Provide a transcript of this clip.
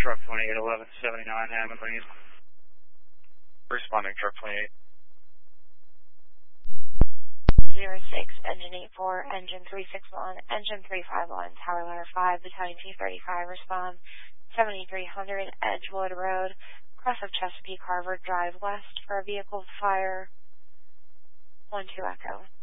truck 28, 1179 Hammond Lane. Responding truck 28. 06, engine 84, engine 361, engine 351, tower letter 5, battalion 235, respond 7300 Edgewood Road, cross of Chesapeake Harvard Drive West for a vehicle fire 12 Echo.